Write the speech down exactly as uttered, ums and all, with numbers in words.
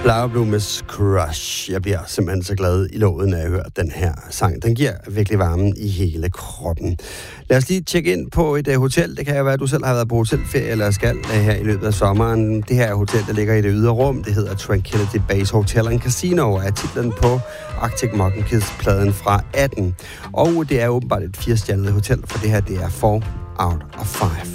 Flower Blooms Crush. Jeg bliver simpelthen så glad i låget, når jeg hører den her sang. Den giver virkelig varmen i hele kroppen. Lad os lige tjekke ind på et uh, hotel. Det kan jo være, at du selv har været på hotelferie eller skal uh, her i løbet af sommeren. Det her hotel, der ligger i det ydre rum, det hedder Tranquility Base Hotel and Casino, er titlen på Arctic Monkeys-pladen fra atten. Og det er åbenbart et firestjernet hotel, for det her det er four out of five.